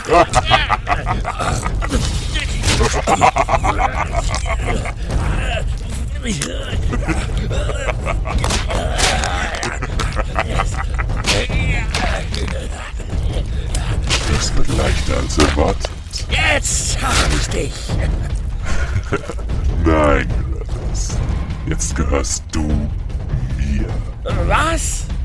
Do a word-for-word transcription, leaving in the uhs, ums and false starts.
Das wird leichter als erwartet. Jetzt hab ich dich. Nein, Gladys. Jetzt gehörst du mir. Was?